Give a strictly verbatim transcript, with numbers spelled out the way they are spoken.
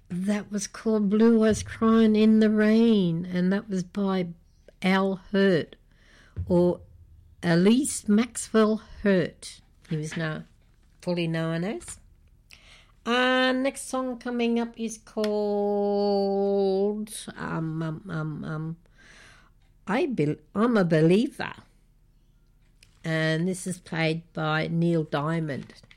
that was called Blue Eyes Crying in the Rain, and that was by Al Hurt, or Elise Maxwell Hurt, he was now fully known as. Uh, next song coming up is called um, um, um, um, I Be- I'm a Believer, and this is played by Neil Diamond.